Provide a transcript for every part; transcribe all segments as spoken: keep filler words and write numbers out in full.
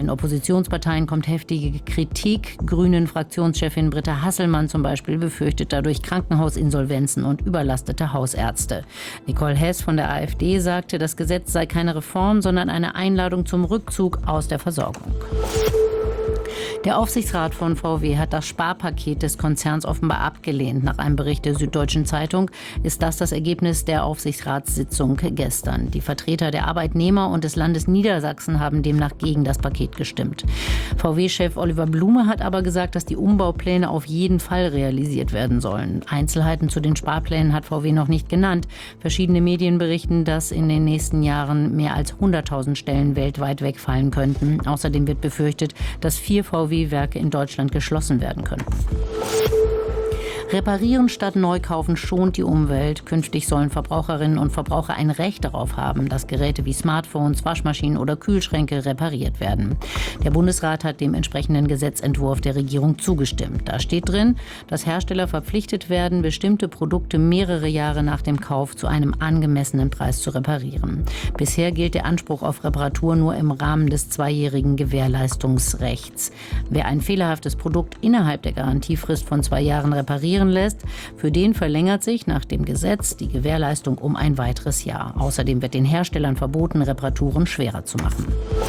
In Oppositionsparteien kommt heftige Kritik. Grünen-Fraktionschefin Britta Hasselmann zum Beispiel befürchtet dadurch Krankenhausinsolvenzen und überlastete Hausärzte. Nicole Hess von der AfD sagte, das Gesetz sei keine Reform, sondern eine Einladung zum Rückzug aus der Versorgung. Der Aufsichtsrat von V W hat das Sparpaket des Konzerns offenbar abgelehnt. Nach einem Bericht der Süddeutschen Zeitung ist das das Ergebnis der Aufsichtsratssitzung gestern. Die Vertreter der Arbeitnehmer und des Landes Niedersachsen haben demnach gegen das Paket gestimmt. V W-Chef Oliver Blume hat aber gesagt, dass die Umbaupläne auf jeden Fall realisiert werden sollen. Einzelheiten zu den Sparplänen hat V W noch nicht genannt. Verschiedene Medien berichten, dass in den nächsten Jahren mehr als hunderttausend Stellen weltweit wegfallen könnten. Außerdem wird befürchtet, dass vier V W-Werke in Deutschland geschlossen werden könnten. Reparieren statt neu kaufen schont die Umwelt. Künftig sollen Verbraucherinnen und Verbraucher ein Recht darauf haben, dass Geräte wie Smartphones, Waschmaschinen oder Kühlschränke repariert werden. Der Bundesrat hat dem entsprechenden Gesetzentwurf der Regierung zugestimmt. Da steht drin, dass Hersteller verpflichtet werden, bestimmte Produkte mehrere Jahre nach dem Kauf zu einem angemessenen Preis zu reparieren. Bisher gilt der Anspruch auf Reparatur nur im Rahmen des zweijährigen Gewährleistungsrechts. Wer ein fehlerhaftes Produkt innerhalb der Garantiefrist von zwei Jahren reparieren lässt, für den verlängert sich nach dem Gesetz die Gewährleistung um ein weiteres Jahr. Außerdem wird den Herstellern verboten, Reparaturen schwerer zu machen.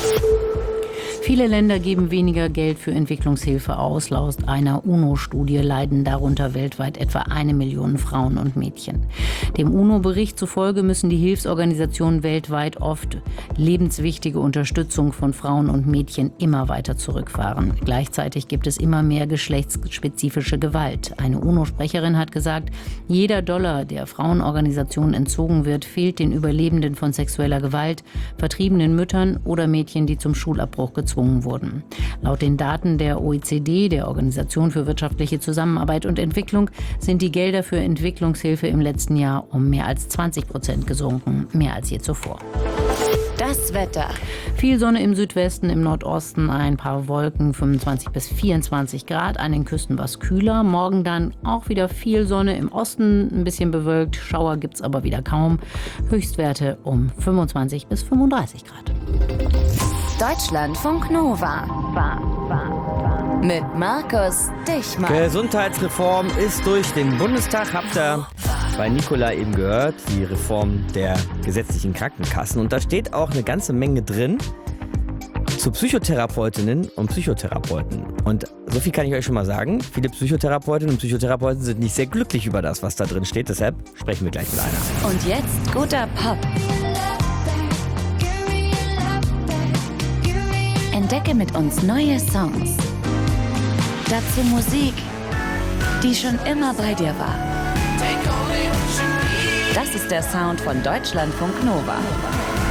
Viele Länder geben weniger Geld für Entwicklungshilfe aus. Laut einer UNO-Studie leiden darunter weltweit etwa eine Million Frauen und Mädchen. Dem UNO-Bericht zufolge müssen die Hilfsorganisationen weltweit oft lebenswichtige Unterstützung von Frauen und Mädchen immer weiter zurückfahren. Gleichzeitig gibt es immer mehr geschlechtsspezifische Gewalt. Eine UNO-Sprecherin hat gesagt, jeder Dollar, der Frauenorganisationen entzogen wird, fehlt den Überlebenden von sexueller Gewalt, vertriebenen Müttern oder Mädchen, die zum Schulabbruch gezwungen wurden. Laut den Daten der O E C D, der Organisation für wirtschaftliche Zusammenarbeit und Entwicklung, sind die Gelder für Entwicklungshilfe im letzten Jahr um mehr als zwanzig Prozent gesunken, mehr als je zuvor. Das Wetter. Viel Sonne im Südwesten, im Nordosten ein paar Wolken, fünfundzwanzig bis vierundzwanzig Grad, an den Küsten was kühler. Morgen dann auch wieder viel Sonne, im Osten ein bisschen bewölkt, Schauer gibt's aber wieder kaum. Höchstwerte um fünfundzwanzig bis fünfunddreißig Grad. Deutschlandfunk Nova. Mit Markus Dichmann. Gesundheitsreform ist durch den Bundestag. Habt ihr bei Nicola eben gehört, die Reform der gesetzlichen Krankenkassen. Und da steht auch eine ganze Menge drin zu Psychotherapeutinnen und Psychotherapeuten. Und so viel kann ich euch schon mal sagen. Viele Psychotherapeutinnen und Psychotherapeuten sind nicht sehr glücklich über das, was da drin steht. Deshalb sprechen wir gleich mit einer. Und jetzt guter Pop. Entdecke mit uns neue Songs. Dazu Musik, die schon immer bei dir war. Das ist der Sound von Deutschlandfunk Nova.